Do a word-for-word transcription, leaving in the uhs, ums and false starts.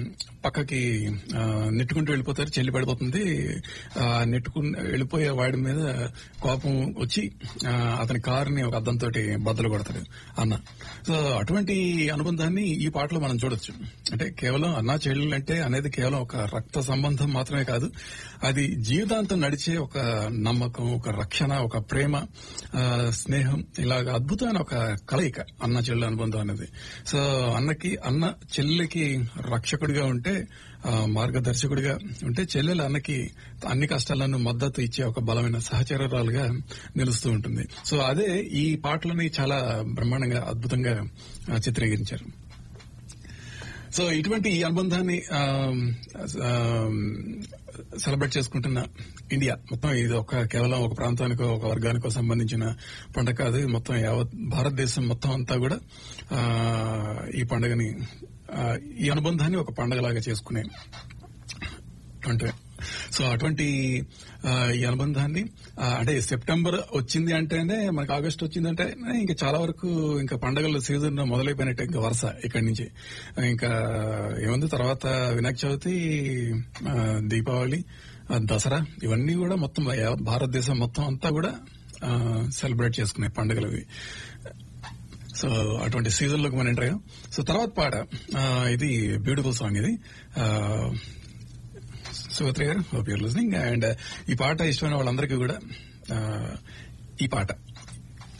పక్కకి ఆ, నెట్టుకుంటూ వెళ్ళిపోతారు. చెల్లి పడిపోతుంది. ఆ నెట్టుకు వెళ్ళిపోయే వాడి మీద కోపం వచ్చి ఆ, అతని కారుని ఒక అద్దంతో బద్దలు కొడతాడు అన్న. సో అటువంటి అనుబంధాన్ని ఈ పాటలో మనం చూడొచ్చు. అంటే కేవలం అన్నా చెల్లెలు అంటే అనేది కేవలం ఒక రక్త సంబంధం మాత్రమే కాదు, అది జీవితాంతం నడిచే ఒక నమ్మకం, ఒక రక్షణ, ఒక ప్రేమ, ఆ, స్నేహం, ఇలాగ అద్భుతమైన ఒక కలయిక అన్న చెల్లెల అనుబంధం అనేది. సో అన్నకి అన్న చెల్లెకి రక్షకుడిగా ఉంటే, ఆ, మార్గదర్శకుడిగా ఉంటే, చెల్లెలు అన్నకి అన్ని కష్టాలను మద్దతు ఇచ్చే ఒక బలమైన సహచరురాలుగా నిలుస్తూ ఉంటుంది. సో అదే ఈ పాటలని చాలా బ్రహ్మాండంగా అద్భుతంగా ఆ, చిత్రీకరించారు. సో ఇటువంటి ఈ అనుబంధాన్ని సెలబ్రేట్ చేసుకుంటున్న ఇండియా మొత్తం, ఇది ఒక కేవలం ఒక ప్రాంతానికో ఒక వర్గానికో సంబంధించిన పండుగ కాదు. ఇది మొత్తం యావత్ భారతదేశం మొత్తం అంతా కూడా ఆ, ఈ పండుగని ఆ, ఈ అనుబంధాన్ని ఒక పండుగలాగా చేసుకునే అంటే సో అటువంటి ఆ, ఈ అనుబంధాన్ని ఆ, అంటే సెప్టెంబర్ వచ్చింది అంటేనే మనకి ఆగస్ట్ వచ్చిందంటే ఇంకా చాలా వరకు ఇంకా పండుగల సీజన్ మొదలైపోయినట్టే ఇంకా వరుస ఇక్కడి నుంచి. ఇంకా ఏముంది, తర్వాత వినాయక చవితి, ఆ, దీపావళి, ఆ, దసరా, ఇవన్నీ కూడా మొత్తం యావత్ భారతదేశం మొత్తం అంతా కూడా సెలబ్రేట్ చేసుకునే పండుగలు ఇవి. సో అటువంటి సీజన్ లోకి మనం ఎంటర్ అయ్యాం. సో తర్వాత పాట, ఆ, ఇది బ్యూటిఫుల్ సాంగ్. ఇది సుగత్రి గారు, హోప్ యూర్ లిజనింగ్. అండ్ ఈ పాట ఇష్టమైన వాళ్ళందరికీ కూడా ఆ, ఈ పాట